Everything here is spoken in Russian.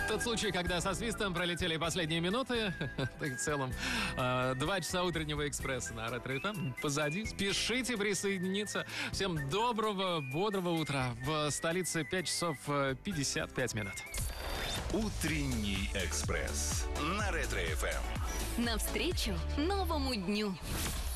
Тот случай, когда со свистом пролетели последние минуты, так в целом 2 часа утреннего экспресса на Ретро-ФМ позади. Спешите присоединиться. Всем доброго, бодрого утра. В столице 5 часов 55 минут. Утренний экспресс на Ретро-ФМ. Навстречу новому дню.